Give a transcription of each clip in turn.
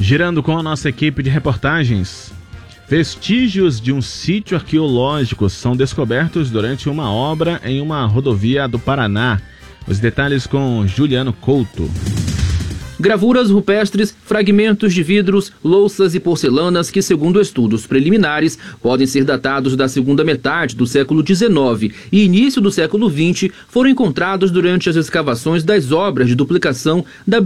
Girando com a nossa equipe de reportagens, vestígios de um sítio arqueológico são descobertos durante uma obra em uma rodovia do Paraná. Os detalhes com Juliano Couto. Gravuras rupestres, fragmentos de vidros, louças e porcelanas que, segundo estudos preliminares, podem ser datados da segunda metade do século XIX e início do século XX, foram encontrados durante as escavações das obras de duplicação da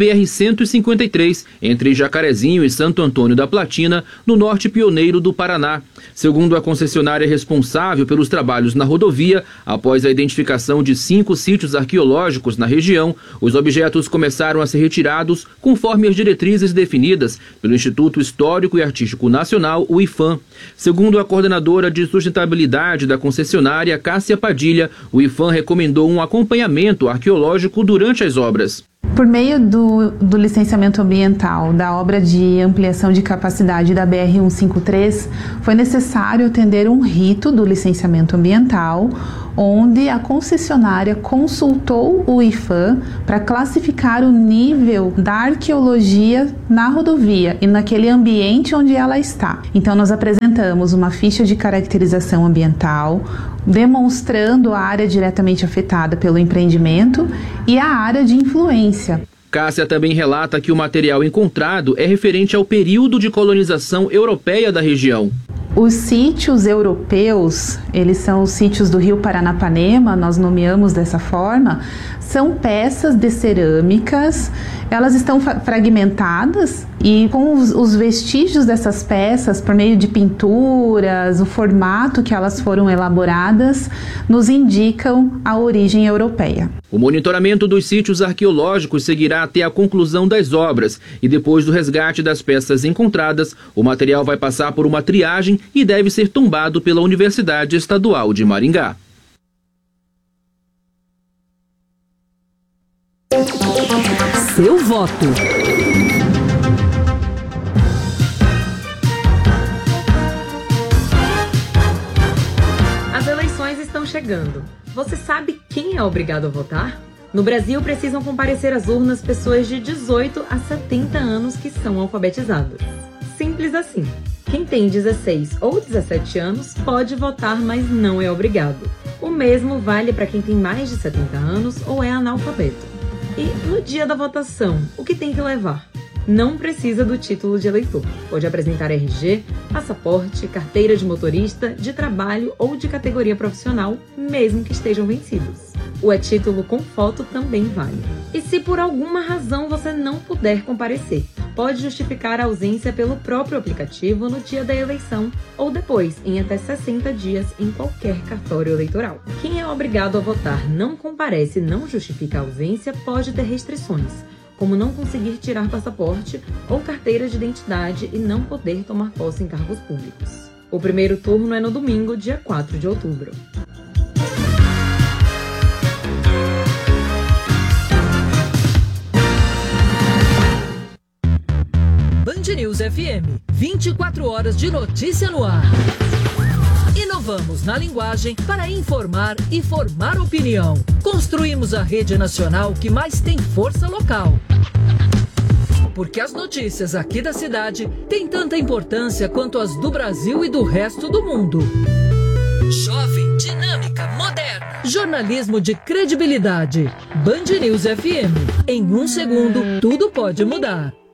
BR-153, entre Jacarezinho e Santo Antônio da Platina, no norte pioneiro do Paraná. Segundo a concessionária responsável pelos trabalhos na rodovia, após a identificação de 5 sítios arqueológicos na região, os objetos começaram a ser retirados conforme as diretrizes definidas pelo Instituto Histórico e Artístico Nacional, o IPHAN. Segundo a coordenadora de sustentabilidade da concessionária, Cássia Padilha, o IPHAN recomendou um acompanhamento arqueológico durante as obras. Por meio do licenciamento ambiental da obra de ampliação de capacidade da BR-153, foi necessário atender um rito do licenciamento ambiental, onde a concessionária consultou o IPHAN para classificar o nível da arqueologia na rodovia e naquele ambiente onde ela está. Então, nós apresentamos uma ficha de caracterização ambiental, demonstrando a área diretamente afetada pelo empreendimento e a área de influência. Cássia também relata que o material encontrado é referente ao período de colonização europeia da região. Os sítios europeus, eles são os sítios do Rio Paranapanema, nós nomeamos dessa forma, são peças de cerâmicas, elas estão fragmentadas e com os vestígios dessas peças, por meio de pinturas, o formato que elas foram elaboradas, nos indicam a origem europeia. O monitoramento dos sítios arqueológicos seguirá até a conclusão das obras e depois do resgate das peças encontradas, o material vai passar por uma triagem e deve ser tombado pela Universidade Estadual de Maringá. Seu voto. As eleições estão chegando. Você sabe quem é obrigado a votar? No Brasil, precisam comparecer às urnas pessoas de 18 a 70 anos que são alfabetizadas. Simples assim. Quem tem 16 ou 17 anos pode votar, mas não é obrigado. O mesmo vale para quem tem mais de 70 anos ou é analfabeto. E no dia da votação, o que tem que levar? Não precisa do título de eleitor. Pode apresentar RG, passaporte, carteira de motorista, de trabalho ou de categoria profissional, mesmo que estejam vencidos. O e-título com foto também vale. E se por alguma razão você não puder comparecer, pode justificar a ausência pelo próprio aplicativo no dia da eleição ou depois, em até 60 dias, em qualquer cartório eleitoral. Quem é obrigado a votar não comparece e não justifica a ausência pode ter restrições, como não conseguir tirar passaporte ou carteira de identidade e não poder tomar posse em cargos públicos. O primeiro turno é no domingo, dia 4 de outubro. Band News FM, 24 horas de notícia no ar. Inovamos na linguagem para informar e formar opinião. Construímos a rede nacional que mais tem força local. Porque as notícias aqui da cidade têm tanta importância quanto as do Brasil e do resto do mundo. Jovem, dinâmica, moderna. Jornalismo de credibilidade. Band News FM. Em 1 segundo, tudo pode mudar.